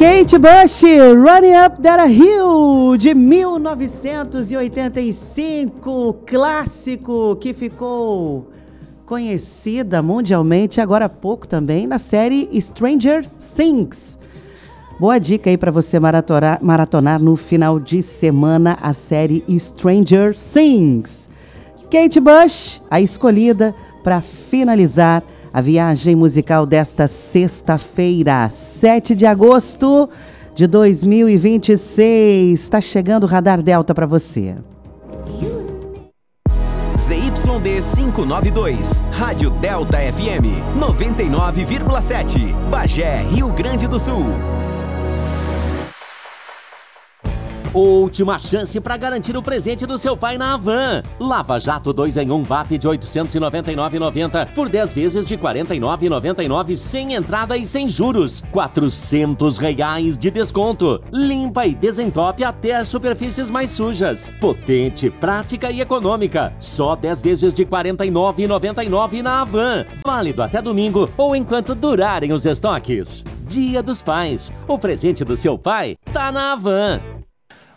Kate Bush, Running Up That Hill, de 1985, clássico que ficou conhecida mundialmente agora há pouco também na série Stranger Things. Boa dica aí para você maratonar no final de semana a série Stranger Things. Kate Bush, a escolhida para finalizar a viagem musical desta sexta-feira, 7 de agosto de 2026. Está chegando o Radar Delta para você. ZYD 592, Rádio Delta FM 99,7, Bagé, Rio Grande do Sul. Última chance para garantir o presente do seu pai na Havan. Lava Jato 2 em 1 VAP de R$ 899,90 por 10 vezes de R$ 49,99 sem entrada e sem juros. R$ 400 de desconto. Limpa e desentope até as superfícies mais sujas. Potente, prática e econômica. Só 10 vezes de R$ 49,99 na Havan. Válido até domingo ou enquanto durarem os estoques. Dia dos Pais. O presente do seu pai tá na Havan.